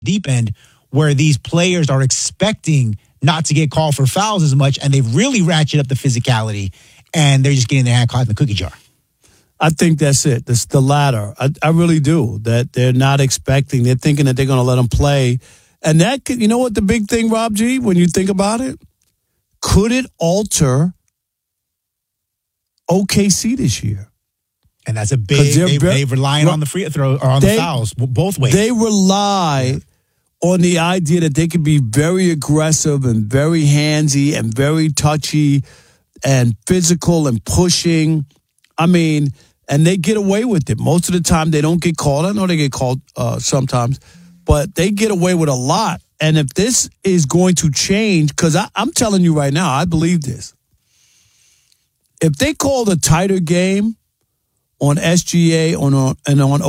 deep end where these players are expecting not to get called for fouls as much, and they've really ratcheted up the physicality, and they're just getting their hand caught in the cookie jar. I think that's it. It's the latter. I really do. That they're not expecting. They're thinking that they're going to let them play. And that could, you know what the big thing, Rob G, when you think about it? Could it alter OKC this year? And that's a big, they're relying on the free throw or on the fouls both ways. They rely on the idea that they could be very aggressive and very handsy and very touchy and physical and pushing. I mean, and they get away with it. Most of the time they don't get called. I know they get called sometimes, but they get away with a lot. And if this is going to change, because I'm telling you right now, I believe this. If they called a tighter game on SGA and on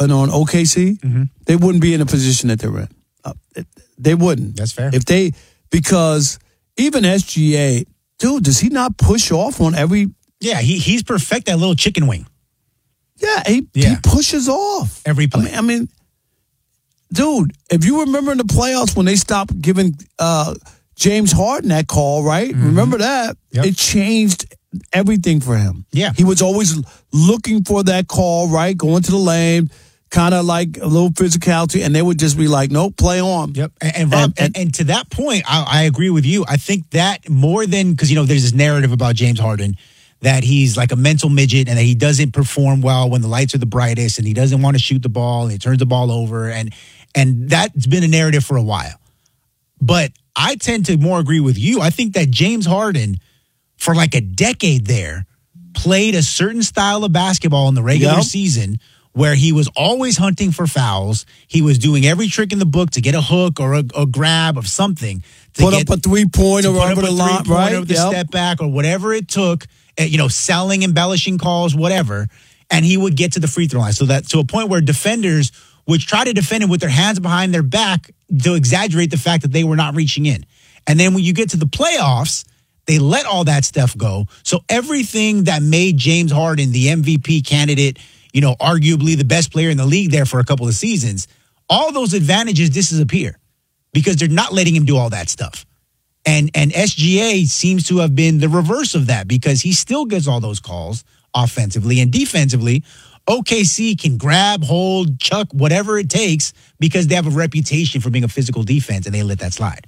OKC, they wouldn't be in the position that they're in. They wouldn't. That's fair. Because even SGA, dude, does he not push off on every? Yeah, he's perfect that little chicken wing. Yeah, he pushes off every play. I mean, dude, if you remember in the playoffs when they stopped giving James Harden that call, right? Mm-hmm. Remember that? Yep. It changed everything for him. Yeah. He was always looking for that call, right? Going to the lane, kind of like a little physicality, and they would just be like, nope, play on. Yep. And Rob, and to that point, I agree with you. I think that more than, because, there's this narrative about James Harden that he's like a mental midget and that he doesn't perform well when the lights are the brightest and he doesn't want to shoot the ball and he turns the ball over. And that's been a narrative for a while. But I tend to more agree with you. I think that James Harden, for like a decade there, played a certain style of basketball in the regular season where he was always hunting for fouls. He was doing every trick in the book to get a hook or a grab of something. Put up a three-pointer over the line, right? Over the step back or whatever it took, selling, embellishing calls, whatever. And he would get to the free throw line. So that to a point where defenders would try to defend him with their hands behind their back to exaggerate the fact that they were not reaching in. And then when you get to the playoffs, they let all that stuff go. So everything that made James Harden the MVP candidate, arguably the best player in the league there for a couple of seasons, all those advantages disappear because they're not letting him do all that stuff. And SGA seems to have been the reverse of that because he still gets all those calls offensively and defensively. OKC can grab, hold, chuck, whatever it takes because they have a reputation for being a physical defense and they let that slide.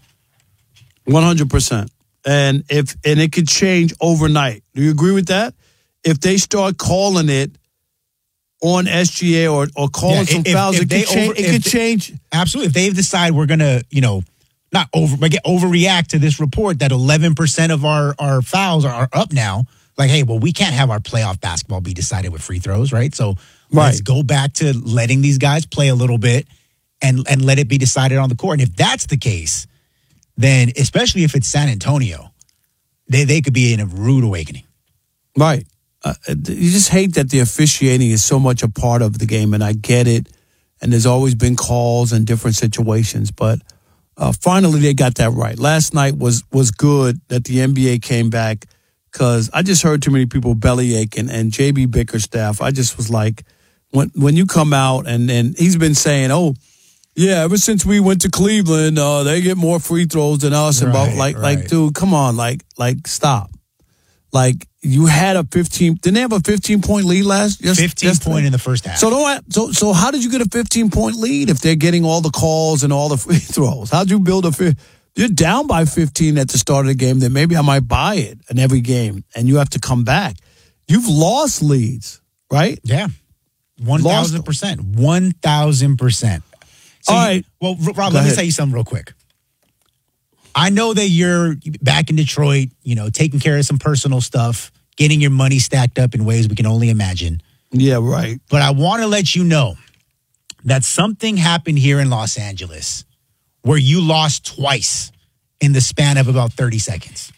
100%. And it could change overnight. Do you agree with that? If they start calling it on SGA or calling some fouls, it could change. Absolutely. If they decide we're going to, not overreact to this report that 11% of our fouls are up now. Like, hey, well, we can't have our playoff basketball be decided with free throws, right? So let's go back to letting these guys play a little bit and let it be decided on the court. And if that's the case, then especially if it's San Antonio, they could be in a rude awakening. Right. You just hate that the officiating is so much a part of the game, and I get it. And there's always been calls in different situations, but finally they got that right. Last night was good that the NBA came back because I just heard too many people bellyache and JB Bickerstaff. I just was like, when you come out and he's been saying, oh, yeah, ever since we went to Cleveland, they get more free throws than us. Like, dude, come on, like, stop. Like, you had a 15. Didn't they have a 15-point lead last? 15-point in the first half. So how did you get a 15-point lead if they're getting all the calls and all the free throws? How'd you build you're down by 15 at the start of the game, then maybe I might buy it in every game, and you have to come back. You've lost leads, right? Yeah, 1,000%. 1,000%. So all right. Well, Rob, let me tell you something real quick. I know that you're back in Detroit, taking care of some personal stuff, getting your money stacked up in ways we can only imagine. Yeah, right. But I want to let you know that something happened here in Los Angeles where you lost twice in the span of about 30 seconds.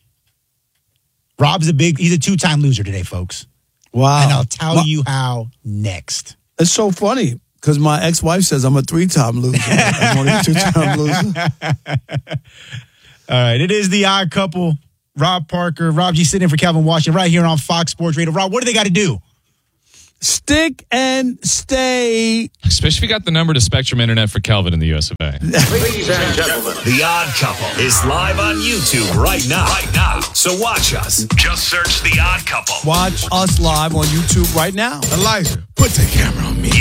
Rob's he's a two-time loser today, folks. Wow. And I'll tell you how next. It's so funny. Because my ex-wife says I'm a 3-time loser. I'm only a 2-time loser. All right. It is the odd couple. Rob Parker, Rob G sitting in for Calvin Washington right here on Fox Sports Radio. Rob, what do they got to do? Stick and stay. Especially if you got the number to Spectrum Internet for Kelvin in the US of A. Ladies and gentlemen, The Odd Couple is live on YouTube right now. So watch us. Just search The Odd Couple. Watch us live on YouTube right now. Elijah, put the camera on me.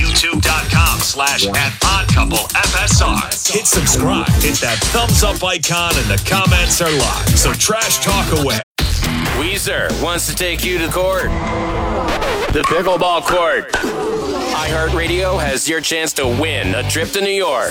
YouTube.com/@oddcouplefsr. Hit subscribe. Hit that thumbs up icon and the comments are live. So trash talk away. Weezer wants to take you to court. The pickleball court. iHeartRadio has your chance to win a trip to New York.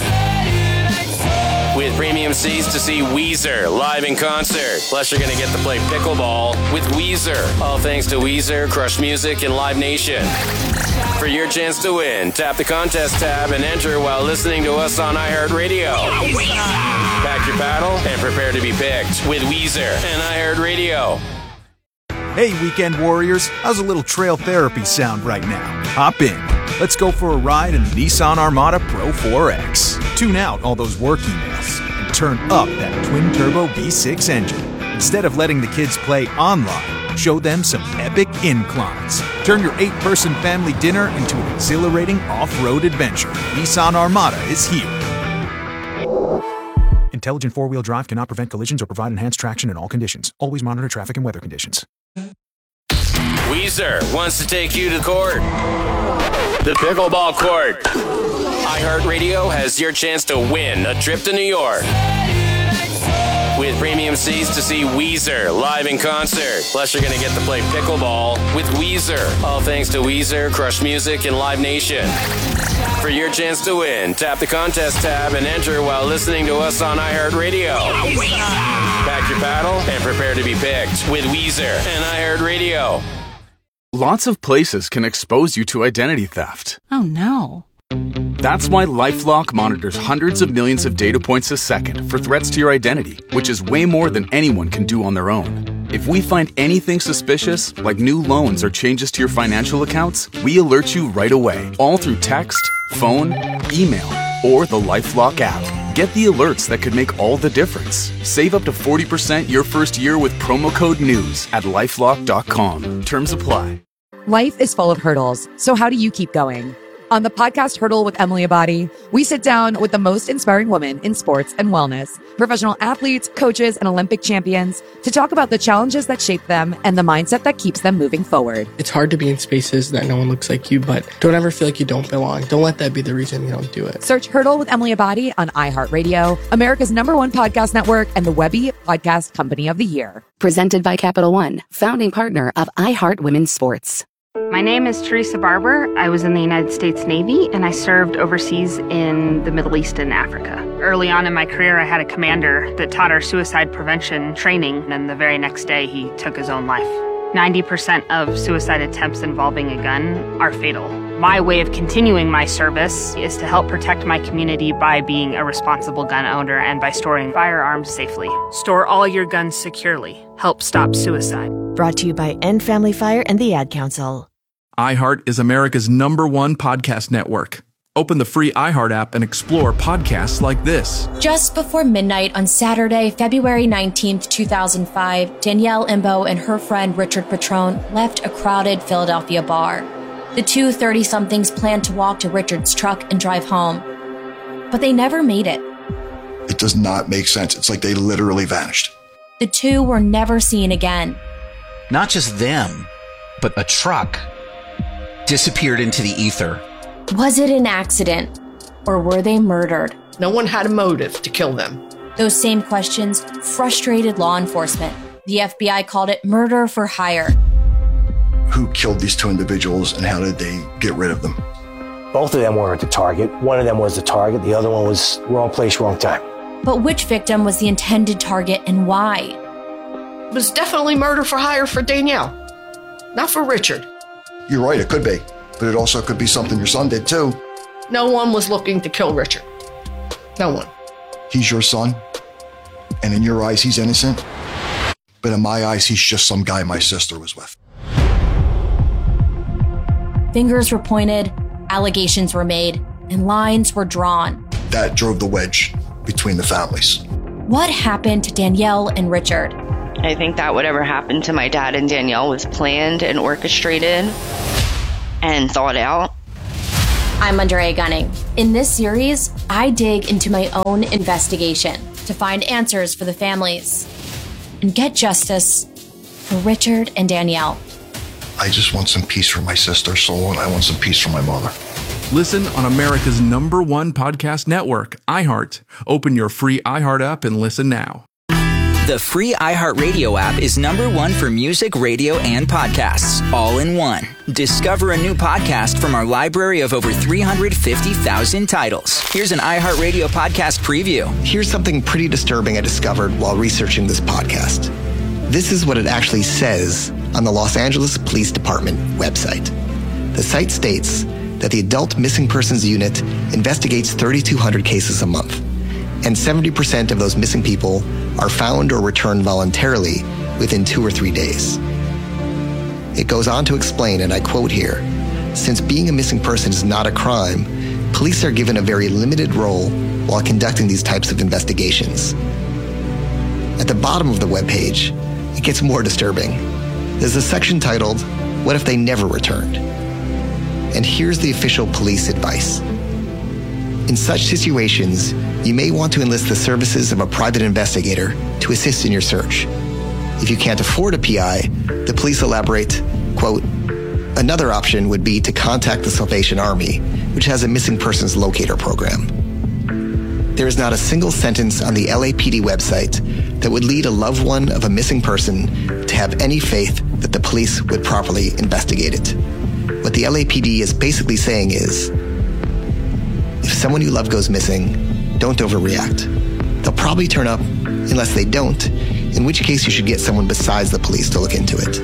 With premium seats to see Weezer live in concert. Plus, you're going to get to play pickleball with Weezer. All thanks to Weezer, Crush Music, and Live Nation. For your chance to win, tap the contest tab and enter while listening to us on iHeartRadio. Pack your paddle and prepare to be picked with Weezer and iHeartRadio. Hey, weekend warriors, how's a little trail therapy sound right now? Hop in. Let's go for a ride in the Nissan Armada Pro 4X. Tune out all those work emails and turn up that twin-turbo V6 engine. Instead of letting the kids play online, show them some epic inclines. Turn your 8-person family dinner into an exhilarating off-road adventure. Nissan Armada is here. Intelligent four-wheel drive cannot prevent collisions or provide enhanced traction in all conditions. Always monitor traffic and weather conditions. Weezer wants to take you to court. The pickleball court. iHeartRadio has your chance to win a trip to New York. With premium seats to see Weezer live in concert. Plus, you're going to get to play pickleball with Weezer. All thanks to Weezer, Crush Music, and Live Nation. For your chance to win, tap the contest tab and enter while listening to us on iHeartRadio. Pack your paddle and prepare to be picked with Weezer and iHeartRadio. Lots of places can expose you to identity theft. Oh, no. That's why LifeLock monitors hundreds of millions of data points a second for threats to your identity, which is way more than anyone can do on their own. If we find anything suspicious, like new loans or changes to your financial accounts, we alert you right away, all through text, phone, email, or the LifeLock app. Get the alerts that could make all the difference. Save up to 40% your first year with promo code NEWS at LifeLock.com. Terms apply. Life is full of hurdles, so how do you keep going? On the podcast Hurdle with Emily Abadi, we sit down with the most inspiring women in sports and wellness, professional athletes, coaches, and Olympic champions to talk about the challenges that shape them and the mindset that keeps them moving forward. It's hard to be in spaces that no one looks like you, but don't ever feel like you don't belong. Don't let that be the reason you don't do it. Search Hurdle with Emily Abadi on iHeartRadio, America's #1 podcast network, and the Webby Podcast Company of the Year. Presented by Capital One, founding partner of iHeart Women's Sports. My name is Teresa Barber. I was in the United States Navy, and I served overseas in the Middle East and Africa. Early on in my career, I had a commander that taught our suicide prevention training, and the very next day, he took his own life. 90% of suicide attempts involving a gun are fatal. My way of continuing my service is to help protect my community by being a responsible gun owner and by storing firearms safely. Store all your guns securely. Help stop suicide. Brought to you by End Family Fire and the Ad Council. iHeart is America's #1 podcast network. Open the free iHeart app and explore podcasts like this. Just before midnight on Saturday, February 19th, 2005, Danielle Imbo and her friend Richard Petrone left a crowded Philadelphia bar. The two 30-somethings planned to walk to Richard's truck and drive home, but they never made it. It does not make sense. It's like they literally vanished. The two were never seen again. Not just them, but a truck disappeared into the ether. Was it an accident, or were they murdered? No one had a motive to kill them. Those same questions frustrated law enforcement. The FBI called it murder for hire. Who killed these two individuals and how did they get rid of them? Both of them weren't the target. One of them was the target. The other one was wrong place, wrong time. But which victim was the intended target and why? It was definitely murder for hire for Danielle, not for Richard. You're right, it could be. But it also could be something your son did too. No one was looking to kill Richard. No one. He's your son, and in your eyes, he's innocent. But in my eyes, he's just some guy my sister was with. Fingers were pointed, allegations were made, and lines were drawn. That drove the wedge between the families. What happened to Danielle and Richard? I think that whatever happened to my dad and Danielle was planned and orchestrated. and thought out. I'm Andrea Gunning. In this series, I dig into my own investigation to find answers for the families and get justice for Richard and Danielle. I just want some peace for my sister, Soul, and I want some peace for my mother. Listen on America's #1 podcast network, iHeart. Open your free iHeart app and listen now. The free iHeartRadio app is #1 for music, radio, and podcasts, all in one. Discover a new podcast from our library of over 350,000 titles. Here's an iHeartRadio podcast preview. Here's something pretty disturbing I discovered while researching this podcast. This is what it actually says on the Los Angeles Police Department website. The site states that the Adult Missing Persons Unit investigates 3,200 cases a month, and 70% of those missing people are found or returned voluntarily within 2 or 3 days. It goes on to explain, and I quote here, since being a missing person is not a crime, police are given a very limited role while conducting these types of investigations. At the bottom of the webpage, it gets more disturbing. There's a section titled, What If They Never Returned? And here's the official police advice. In such situations, you may want to enlist the services of a private investigator to assist in your search. If you can't afford a PI, the police elaborate, quote, another option would be to contact the Salvation Army, which has a missing persons locator program. There is not a single sentence on the LAPD website that would lead a loved one of a missing person to have any faith that the police would properly investigate it. What the LAPD is basically saying is, if someone you love goes missing, don't overreact. They'll probably turn up unless they don't, in which case you should get someone besides the police to look into it.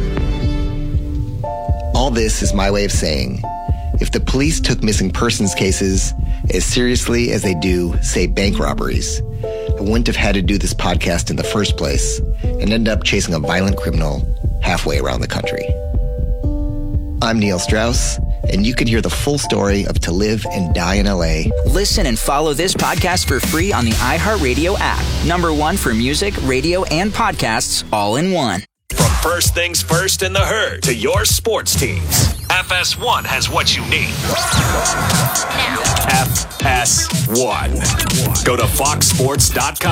All this is my way of saying, if the police took missing persons cases as seriously as they do, say, bank robberies, I wouldn't have had to do this podcast in the first place and end up chasing a violent criminal halfway around the country. I'm Neil Strauss, and you can hear the full story of To Live and Die in LA. Listen and follow this podcast for free on the iHeartRadio app. #1 for music, radio, and podcasts, all in one. From first things first in the herd to your sports teams, FS1 has what you need. FS1. Go to foxsports.com.